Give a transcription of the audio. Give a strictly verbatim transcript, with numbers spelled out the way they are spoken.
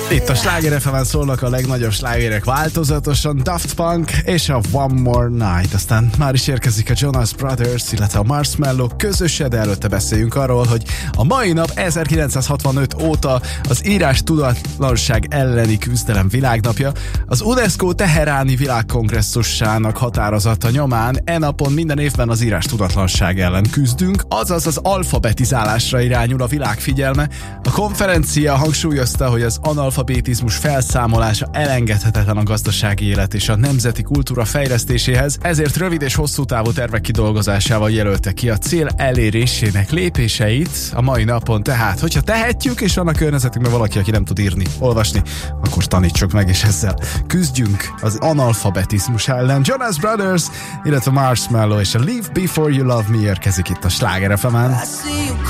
Itt a Sláger ef emen szólnak a legnagyobb slágerek változatosan, Daft Punk és a One More Night. Aztán már is érkezik a Jonas Brothers, illetve a Marshmello közöse, de előtte beszéljünk arról, hogy a mai nap ezerkilencszázhatvanöt óta az írás tudatlanság elleni küzdelem világnapja. Az UNESCO teheráni világkongresszusának határozata nyomán e napon minden évben az írás tudatlanság ellen küzdünk, azaz az alfabetizálásra irányul a világ figyelme. A konferencia hangsúlyozta, hogy az analfabetizmus felszámolása elengedhetetlen a gazdasági élet és a nemzeti kultúra fejlesztéséhez, ezért rövid és hosszú távú tervek kidolgozásával jelölte ki a cél elérésének lépéseit a mai napon. Tehát, hogyha tehetjük, és van a környezetünkben valaki, aki nem tud írni, olvasni, akkor tanítsuk meg, és ezzel küzdjünk az analfabetizmus ellen. Jonas Brothers, illetve Marshmello és a Live Before You Love Me érkezik itt a Sláger ef emen.